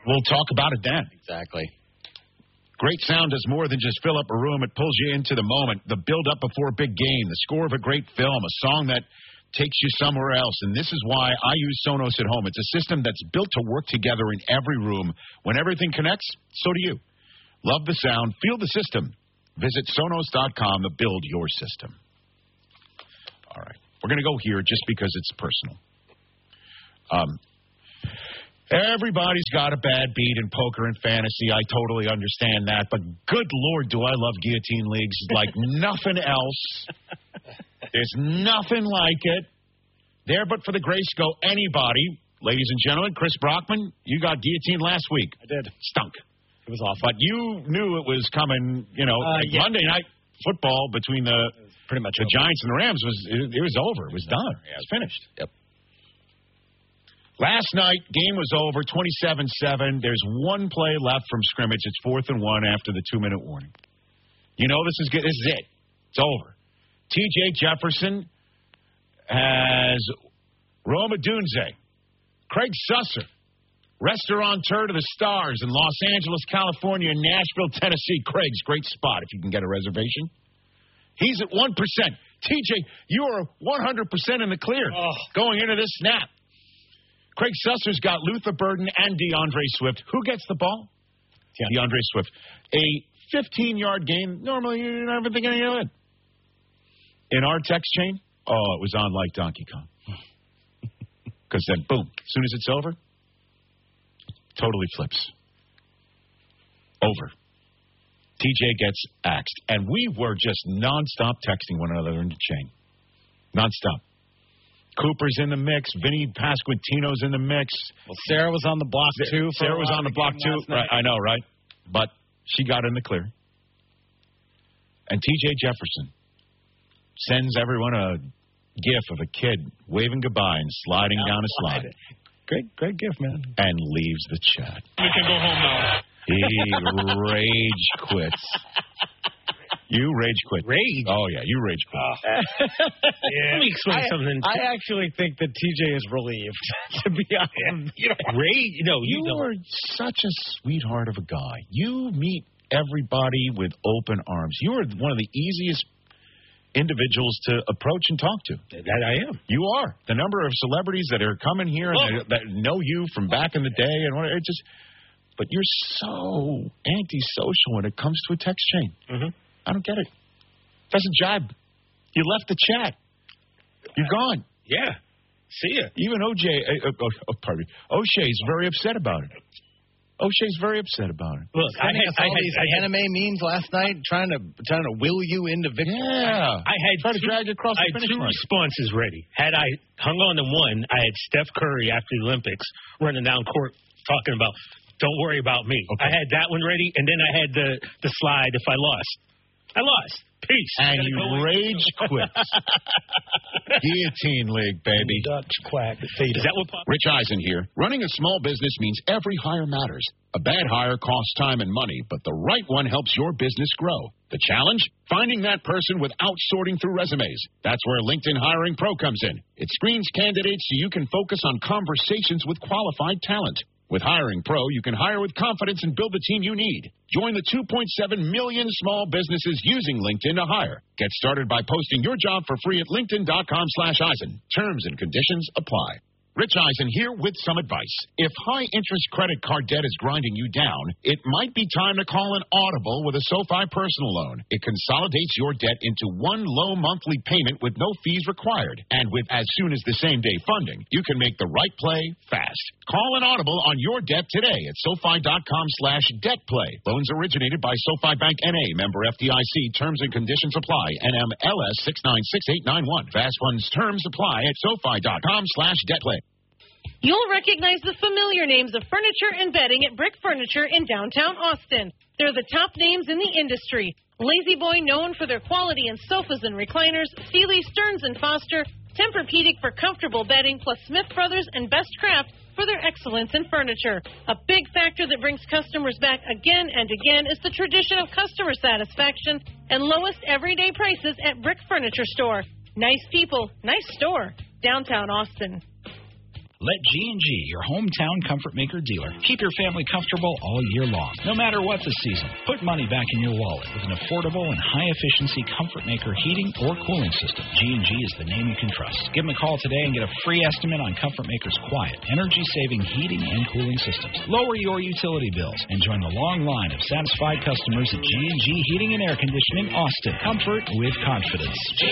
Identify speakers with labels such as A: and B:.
A: we'll talk about it then.
B: Exactly.
A: Great sound does more than just fill up a room. It pulls you into the moment, the build-up before a big game, the score of a great film, a song that takes you somewhere else. And this is why I use Sonos at home. It's a system that's built to work together in every room. When everything connects, so do you. Love the sound. Feel the system. Visit Sonos.com to build your system. All right. We're going to go here just because it's personal. Everybody's got a bad beat in poker and fantasy. I totally understand that. But good Lord, do I love guillotine leagues like nothing else. There's nothing like it. There but for the grace go anybody. Ladies and gentlemen, Chris Brockman, you got guillotine last week.
C: I did.
A: Stunk.
C: It was awful.
A: But you knew it was coming,
C: yeah.
A: Monday night football between
C: pretty much
A: the Giants and the Rams it was over. It was done.
B: Yeah,
A: it was finished.
B: Yep.
A: Last night, game was over, 27-7. There's one play left from scrimmage. It's 4th and 1 after the 2-minute warning. You know this is good. This is it. It's over. T.J. Jefferson has Rome Odunze, Craig Susser, restaurateur to the Stars in Los Angeles, California, and Nashville, Tennessee. Craig's great spot if you can get a reservation. He's at 1%. T.J., you are 100% in the clear going into this snap. Craig Susser's got Luther Burden and DeAndre Swift. Who gets the ball?
C: Yeah.
A: DeAndre Swift. A 15-yard game, normally you're never thinking of it. In our text chain, it was on like Donkey Kong. Because then, boom, as soon as it's over, totally flips. Over. TJ gets axed. And we were just nonstop texting one another in the chain. Nonstop. Cooper's in the mix. Vinny Pasquantino's in the mix.
C: Well, Sarah was on the block, too.
A: Sarah was on the block, too. Right, I know, right? But she got in the clear. And T.J. Jefferson sends everyone a gif of a kid waving goodbye and sliding down a slide.
C: Great gif, man.
A: And leaves the chat.
D: We can go home now.
A: He rage quits. You rage quit.
C: Rage?
A: Oh, yeah, you rage quit.
D: Yeah. Let me explain something.
C: I actually think that TJ is relieved, to be honest.
D: Rage? No, you don't.
A: are such a sweetheart of a guy. You meet everybody with open arms. You are one of the easiest individuals to approach and talk to.
D: That I am.
A: You are. The number of celebrities that are coming here and that know you from back in the day and what it just. But you're so antisocial when it comes to a text chain.
D: Mm-hmm.
A: I don't get it. Doesn't jibe. You left the chat. You're gone.
D: Yeah. See ya.
A: Even O'Shea's very upset about it. O'Shea's very upset about it.
C: Look, I had anime memes last night trying to will you into victory.
A: Yeah.
D: I had
A: tried to drag you across the finish
D: two
A: line.
D: responses ready. Had I hung on to one, I had Steph Curry after the Olympics running down court talking about, don't worry about me.
A: Okay.
D: I had that one ready, and then I had the slide if I lost. I lost. Peace.
A: And you rage quit. Guillotine League, baby.
C: Dutch quack.
D: Is that what
A: Rich Eisen here. Running a small business means every hire matters. A bad hire costs time and money, but the right one helps your business grow. The challenge? Finding that person without sorting through resumes. That's where LinkedIn Hiring Pro comes in. It screens candidates so you can focus on conversations with qualified talent. With Hiring Pro, you can hire with confidence and build the team you need. Join the 2.7 million small businesses using LinkedIn to hire. Get started by posting your job for free at linkedin.com/Eisen. Terms and conditions apply. Rich Eisen here with some advice. If high-interest credit card debt is grinding you down, it might be time to call an audible with a SoFi personal loan. It consolidates your debt into one low monthly payment with no fees required. And with as soon as the same-day funding, you can make the right play fast. Call an audible on your debt today at SoFi.com/debtplay. Loans originated by SoFi Bank N.A., member FDIC. Terms and conditions apply. NMLS 696891. Fast funds terms apply at SoFi.com/debtplay.
E: You'll recognize the familiar names of furniture and bedding at Brick Furniture in downtown Austin. They're the top names in the industry. Lazy Boy, known for their quality in sofas and recliners, Sealy, Stearns & Foster, Tempur-Pedic for comfortable bedding, plus Smith Brothers and Best Craft for their excellence in furniture. A big factor that brings customers back again and again is the tradition of customer satisfaction and lowest everyday prices at Brick Furniture Store. Nice people, nice store, downtown Austin.
B: Let G&G, your hometown Comfort Maker dealer, keep your family comfortable all year long. No matter what the season, put money back in your wallet with an affordable and high-efficiency Comfort Maker heating or cooling system. G&G is the name you can trust. Give them a call today and get a free estimate on Comfort Maker's quiet, energy-saving heating and cooling systems. Lower your utility bills and join the long line of satisfied customers at G&G Heating and Air Conditioning, Austin. Comfort with confidence.